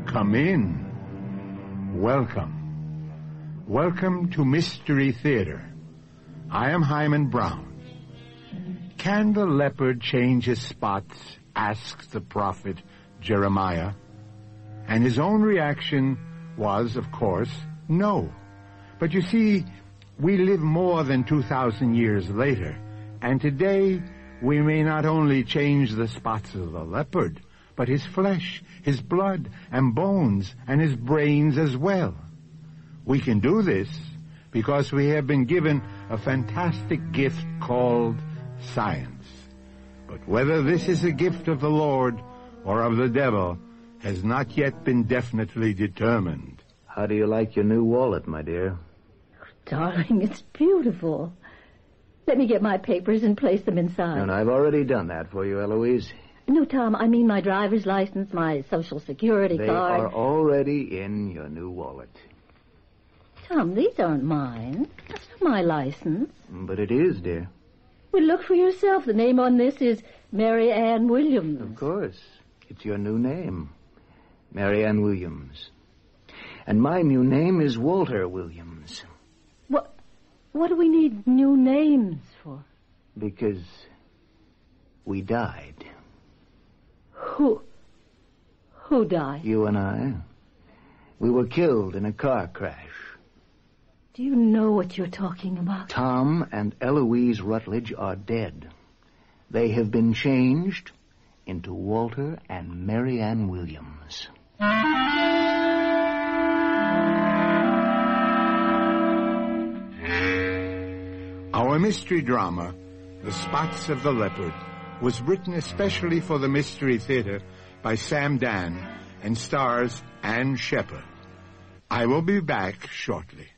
Come in. Welcome. Welcome to Mystery Theater. I am Hyman Brown. Can the leopard change his spots? Asks the prophet Jeremiah. And his own reaction was, of course, no. But you see, we live more than 2,000 years later, and today we may not only change the spots of the leopard, but his flesh, his blood, and bones, and his brains as well. We can do this because we have been given a fantastic gift called science. But whether this is a gift of the Lord or of the devil has not yet been definitely determined. How do you like your new wallet, my dear? Oh, darling, it's beautiful. Let me get my papers and place them inside. And I've already done that for you, Eloise. No, Tom, I mean my driver's license, my Social Security card. They are already in your new wallet. Tom, these aren't mine. That's not my license. But it is, dear. Well, look for yourself. The name on this is Mary Ann Williams. Of course. It's your new name, Mary Ann Williams. And my new name is Walter Williams. What do we need new names for? Because we died. Who died? You and I. We were killed in a car crash. Do you know what you're talking about? Tom and Eloise Rutledge are dead. They have been changed into Walter and Mary Ann Williams. Our mystery drama, The Spots of the Leopard, was written especially for the Mystery Theater by Sam Dan and stars Ann Shepard. I will be back shortly.